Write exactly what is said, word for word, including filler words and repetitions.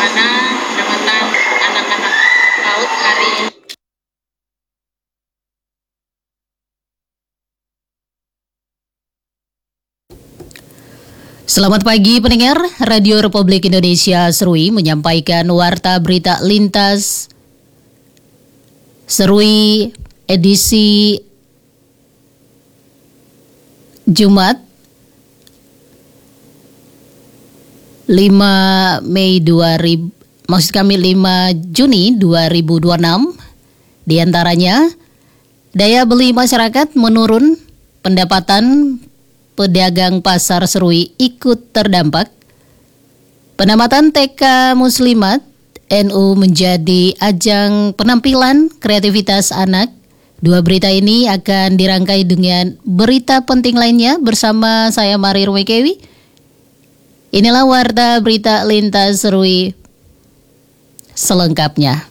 bagaimana pendapatan anak-anak PAUD hari ini. Selamat pagi pendengar, Radio Republik Indonesia Serui menyampaikan warta berita lintas Serui edisi Jumat lima Mei dua ribu maksud kami lima Juni dua ribu dua puluh enam. Di antaranya, daya beli masyarakat menurun, pendapatan pedagang pasar Serui ikut terdampak, penamatan T K Muslimat N U menjadi ajang penampilan kreativitas anak. Dua berita ini akan dirangkai dengan berita penting lainnya bersama saya Marir Mekewi. Inilah warta berita lintas Serui selengkapnya.